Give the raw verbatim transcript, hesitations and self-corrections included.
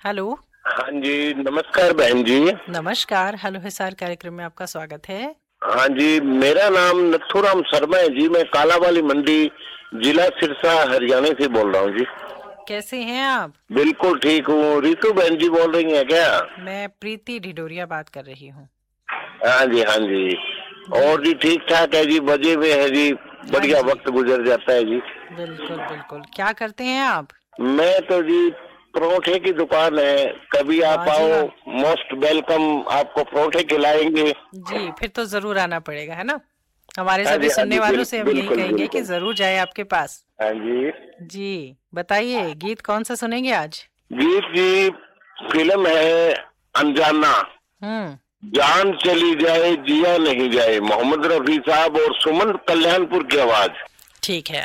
Hello. हाँ जी, नमस्कार बहन जी। नमस्कार। हेलो हिसार कार्यक्रम में आपका स्वागत है। हाँ जी, मेरा नाम नथुराम शर्मा है जी। मैं कालावाली मंडी, जिला सिरसा, हरियाणा से बोल रहा हूँ जी। कैसे हैं आप? बिल्कुल ठीक हूँ। रितु बहन जी बोल रही हैं क्या? मैं प्रीति ढिडोरिया बात कर रही हूँ। हाँ जी, हाँ जी। जी। और जी ठीक ठाक है जी, बजे हुए है जी। हाँ बढ़िया जी। वक्त गुजर जाता है जी। बिल्कुल बिल्कुल। क्या करते हैं आप? मैं तो जी, परोठे की दुकान है। कभी वाह आप जी आओ, वाह। Most welcome. आपको परोठे खिलाएंगे। जी, फिर तो जरूर आना पड़ेगा, है ना। हमारे हाँ सभी जी, हाँ सुनने जी, वालों बिल, से हम यही बिल्कुल कहेंगे कि बिल्कुल। जरूर जाए आपके पास। हाँ जी। जी, बताइए गीत कौन सा सुनेंगे आज? गीत जी, फिल्म है अनजाना। हम्म। जान चली जाए जिया नहीं जाए, मोहम्मद रफी साहब और सुमन कल्याणपुर की आवाज। ठीक है।